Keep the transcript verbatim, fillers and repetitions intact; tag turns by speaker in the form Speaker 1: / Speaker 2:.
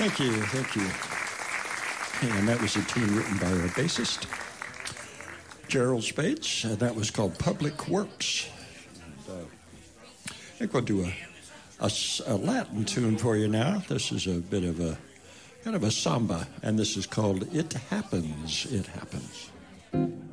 Speaker 1: Thank you, thank you. And that was a tune written by our bassist, Gerald Spades. Uh, that was called Public Works. And, uh, I think we'll do a, a, a Latin tune for you now. This is a bit of a, kind of a samba, and this is called It Happens, It Happens.